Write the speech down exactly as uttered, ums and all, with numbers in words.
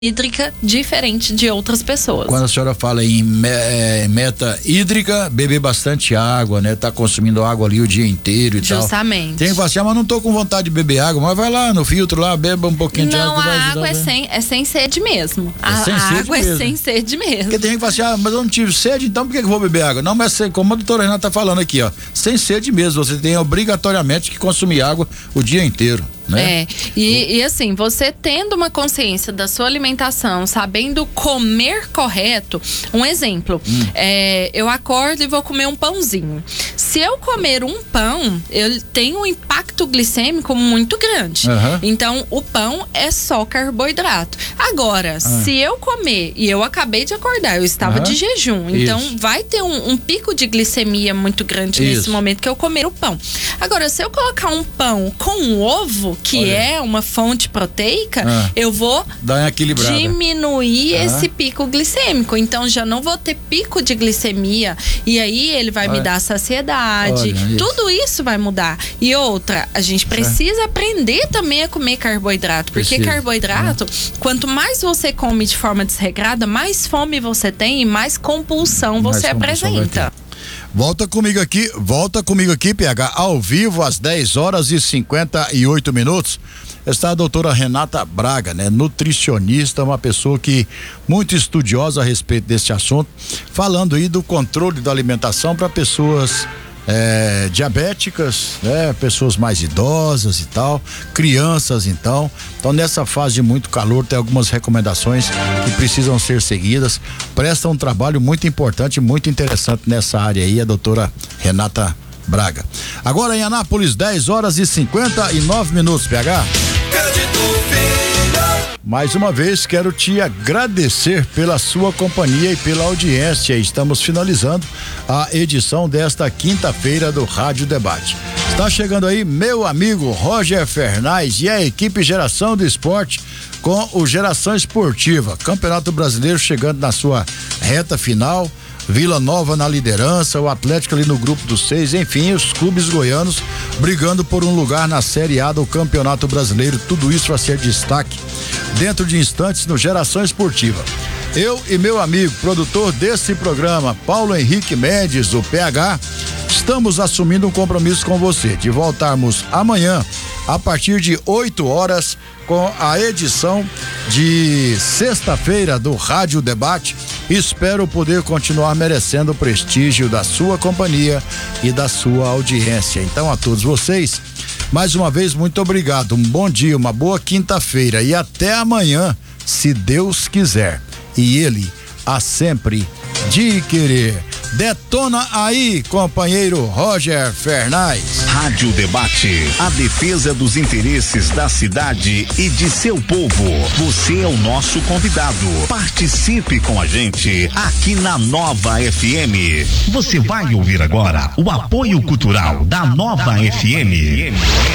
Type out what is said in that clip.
hídrica diferente de outras pessoas. Quando a senhora fala em me, é, meta hídrica, beber bastante água, né? Tá consumindo água ali o dia inteiro e tal. Justamente. Tem que falar assim, ah, mas não tô com vontade de beber água, mas vai lá no filtro lá, beba um pouquinho de água. Não, a vai água é ajudar, sem, é sem sede mesmo. É a sem a sede água mesmo. é sem sede mesmo. Porque tem gente que fala assim, ah, mas eu não tive sede, então por que, que eu vou beber água? Não, mas como a doutora Renata tá falando aqui, ó, sem sede mesmo, você tem obrigatoriamente que consumir água o dia inteiro. Né? É, e, e assim, você tendo uma consciência da sua alimentação, sabendo comer correto, um exemplo, hum. é, eu acordo e vou comer um pãozinho. Se eu comer um pão, eu tenho um impacto glicêmico muito grande. Uhum. Então, o pão é só carboidrato. Agora, uhum. se eu comer, e eu acabei de acordar, eu estava uhum. de jejum, então Isso. vai ter um, um pico de glicemia muito grande Isso. nesse momento que eu comer o pão. Agora, se eu colocar um pão com um ovo, que Olha. é uma fonte proteica, ah, eu vou diminuir ah. esse pico glicêmico. Então já não vou ter pico de glicemia. E aí ele vai Olha. me dar saciedade. Olha, Tudo isso. isso vai mudar. E outra, a gente precisa é. aprender também a comer carboidrato. Porque Precisa. carboidrato, ah. quanto mais você come de forma desregrada, mais fome você tem e mais compulsão mais você compulsão apresenta. Volta comigo aqui, volta comigo aqui, P H, ao vivo às dez horas e cinquenta e oito minutos. Está a doutora Renata Braga, né? Nutricionista, uma pessoa que muito estudiosa a respeito desse assunto, falando aí do controle da alimentação para pessoas é, diabéticas, né? Pessoas mais idosas e tal, crianças então. Então nessa fase de muito calor tem algumas recomendações que precisam ser seguidas. Presta um trabalho muito importante, muito interessante nessa área aí, a doutora Renata Braga. Agora em Anápolis, dez horas e cinquenta e nove minutos, P H. Mais uma vez quero te agradecer pela sua companhia e pela audiência. Estamos finalizando a edição desta quinta-feira do Rádio Debate. Está chegando aí meu amigo Roger Fernais e a equipe Geração do Esporte com o Geração Esportiva. Campeonato Brasileiro chegando na sua reta final. Vila Nova na liderança, o Atlético ali no grupo dos seis, enfim, os clubes goianos brigando por um lugar na Série A do Campeonato Brasileiro. Tudo isso vai ser destaque dentro de instantes no Geração Esportiva. Eu e meu amigo, produtor desse programa, Paulo Henrique Mendes, o P H, estamos assumindo um compromisso com você de voltarmos amanhã a partir de oito horas com a edição de sexta-feira do Rádio Debate. Espero poder continuar merecendo o prestígio da sua companhia e da sua audiência. Então, a todos vocês, mais uma vez, muito obrigado. Um bom dia, uma boa quinta-feira e até amanhã, se Deus quiser. E Ele há sempre de querer. Detona aí, companheiro Roger Fernais. Rádio Debate, a defesa dos interesses da cidade e de seu povo. Você é o nosso convidado. Participe com a gente aqui na Nova F M. Você vai ouvir agora o apoio cultural da Nova F M.